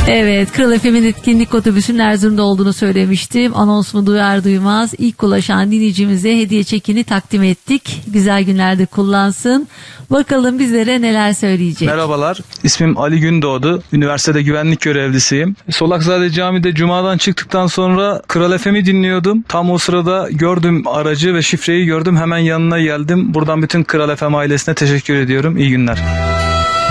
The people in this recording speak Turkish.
Evet, Kral FM'in etkinlik otobüsünün Erzurum'da olduğunu söylemiştim. Anonsumu duyar duymaz ilk ulaşan dinleyicimize hediye çekini takdim ettik. Güzel günlerde kullansın. Bakalım bizlere neler söyleyecek. Merhabalar, ismim Ali Gündoğdu. Üniversitede güvenlik görevlisiyim. Solakzade Camii'de Cuma'dan çıktıktan sonra Kral FM'i dinliyordum. Tam o sırada gördüm aracı ve şifreyi gördüm. Hemen yanına geldim. Buradan bütün Kral FM ailesine teşekkür ediyorum. İyi günler.